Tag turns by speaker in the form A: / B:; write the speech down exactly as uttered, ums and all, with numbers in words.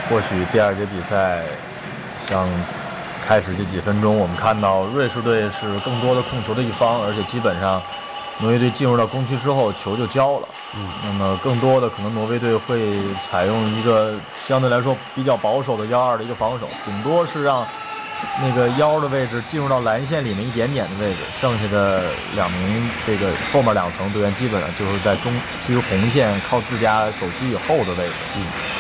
A: 或许第二节比赛，像开始这几分钟，我们看到瑞士队是更多的控球的一方，而且基本上挪威队进入到攻区之后，球就交了。嗯，那么更多的可能挪威队会采用一个相对来说比较保守的幺二的一个防守，顶多是让那个腰的位置进入到蓝线里面一点点的位置，剩下的两名这个后面两层队员基本上就是在中区红线靠自家守区以后的位置。嗯。